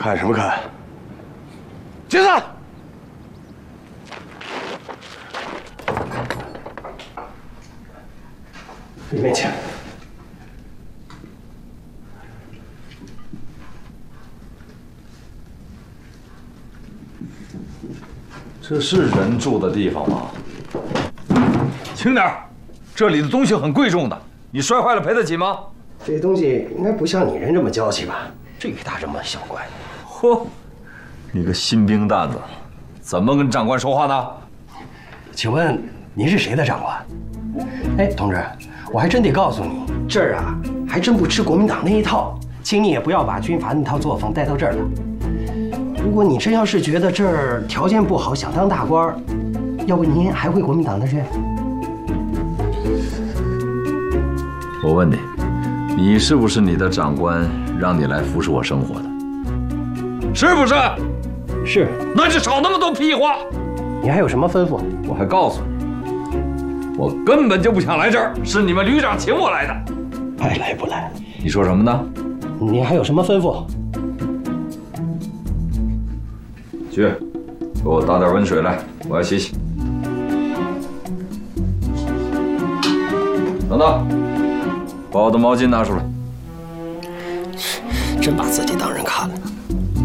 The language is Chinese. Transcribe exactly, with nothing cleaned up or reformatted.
看什么看？解散。里面请。 这是人住的地方吗？轻点儿，这里的东西很贵重的，你摔坏了赔得起吗？ 这东西应该不像你人这么娇气吧？至于大这么小怪？ 嚯，你个新兵蛋子，怎么跟长官说话呢？ 请问您是谁的长官？哎，同志，我还真得告诉你，这儿啊还真不吃国民党那一套，请你也不要把军阀那套作风带到这儿来。如果你真要是觉得这儿条件不好，想当大官，要不您还回国民党那去？ 我问你，你是不是你的长官让你来服侍我生活的？是不是？ 是。 那就少那么多屁话。 你还有什么吩咐？ 我还告诉你，我根本就不想来这儿，是你们旅长请我来的。 爱来不来？ 你说什么呢？ 你还有什么吩咐？ 去，给我打点温水来，我要洗洗。等等，把我的毛巾拿出来。 真把自己当人看了。